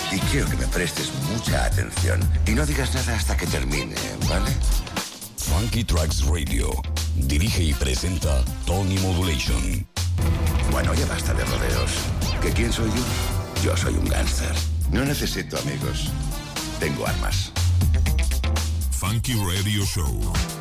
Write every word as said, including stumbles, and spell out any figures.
Y quiero que me prestes mucha atención y no digas nada hasta que termine, ¿vale? Funky Tracks Radio. Dirige y presenta Tony Modulation. Bueno, ya basta de rodeos. ¿Que quién soy yo? Yo soy un gángster. No necesito amigos. Tengo armas. Funky Radio Show.